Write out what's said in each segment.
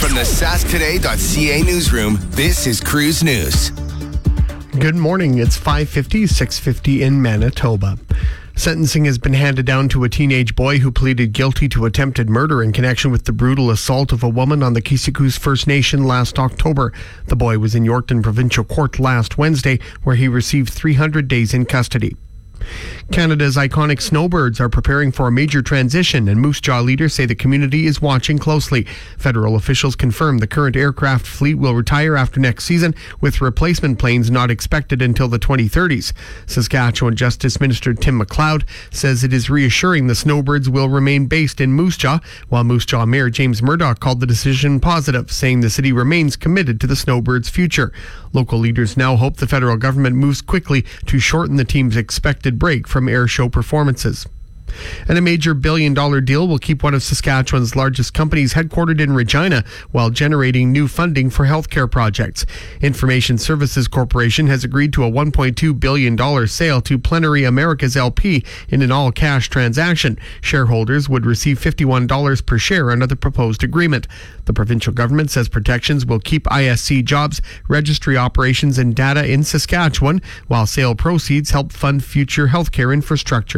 From the sasktoday.ca newsroom, this is Cruise News. Good morning. It's 5:50, 6:50 in Manitoba. Sentencing has been handed down to a teenage boy who pleaded guilty to attempted murder in connection with the brutal assault of a woman on the Kisukus First Nation last October. The boy was in Yorkton Provincial Court last Wednesday, where he received 300 days in custody. Canada's iconic snowbirds are preparing for a major transition, and Moose Jaw leaders say the community is watching closely. Federal officials confirm the current aircraft fleet will retire after next season, with replacement planes not expected until the 2030s. Saskatchewan Justice Minister Tim McLeod says it is reassuring the snowbirds will remain based in Moose Jaw, while Moose Jaw Mayor James Murdoch called the decision positive, saying the city remains committed to the snowbirds' future. Local leaders now hope the federal government moves quickly to shorten the team's expected break from air show performances. And a major billion-dollar deal will keep one of Saskatchewan's largest companies headquartered in Regina while generating new funding for healthcare projects. Information Services Corporation has agreed to a $1.2 billion sale to Plenary Americas LP in an all-cash transaction. Shareholders would receive $51 per share under the proposed agreement. The provincial government says protections will keep ISC jobs, registry operations, and data in Saskatchewan, while sale proceeds help fund future healthcare infrastructure.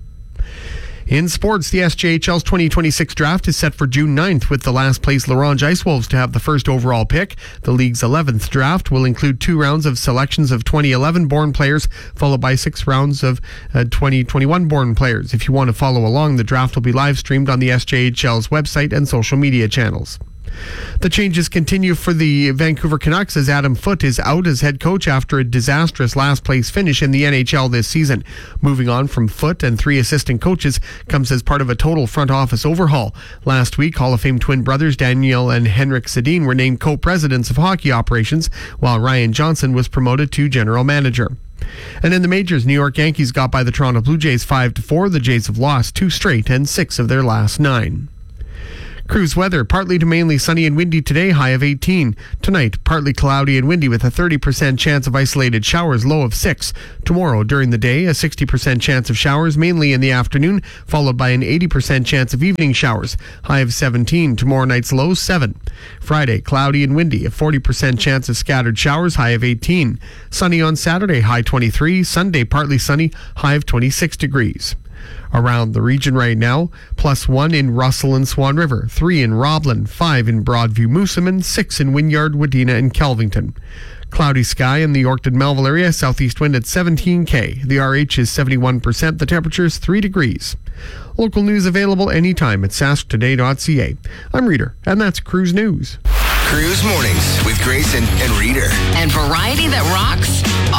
In sports, the SJHL's 2026 draft is set for June 9th, with the last place La Ronge Ice Wolves to have the first overall pick. The league's 11th draft will include 2 rounds of selections of 2011-born players, followed by 6 rounds of 2021-born players. If you want to follow along, the draft will be live streamed on the SJHL's website and social media channels. The changes continue for the Vancouver Canucks as Adam Foote is out as head coach after a disastrous last-place finish in the NHL this season. Moving on from Foote and 3 assistant coaches comes as part of a total front office overhaul. Last week, Hall of Fame twin brothers Daniel and Henrik Sedin were named co-presidents of hockey operations, while Ryan Johnson was promoted to general manager. And in the majors, New York Yankees got by the Toronto Blue Jays 5-4. The Jays have lost 2 straight and 6 of their last 9. Cruise weather, partly to mainly sunny and windy today, high of 18. Tonight, partly cloudy and windy with a 30% chance of isolated showers, low of 6. Tomorrow, during the day, a 60% chance of showers, mainly in the afternoon, followed by an 80% chance of evening showers, high of 17. Tomorrow night's low, 7. Friday, cloudy and windy, a 40% chance of scattered showers, high of 18. Sunny on Saturday, high 23. Sunday, partly sunny, high of 26 degrees. Around the region right now, +1 in Russell and Swan River, 3 in Roblin, 5 in Broadview Moosomin, 6 in Wynyard, Wadena, and Kelvington. Cloudy sky in the Yorkton-Melville area, southeast wind at 17 km. The RH is 71%, the temperature is 3 degrees. Local news available anytime at sasktoday.ca. I'm Reader, and that's Cruise News. Cruise Mornings with Grayson and Reader. And variety that rocks